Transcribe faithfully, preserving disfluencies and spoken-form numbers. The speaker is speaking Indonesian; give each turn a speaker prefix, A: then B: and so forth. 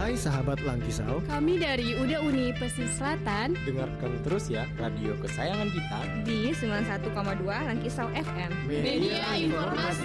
A: Hai sahabat Langkisau,
B: kami dari Uda Uni Pesisir Selatan.
C: Dengarkan terus ya radio kesayangan kita
D: di sembilan puluh satu koma dua Langkisau F M.
E: Media informasi.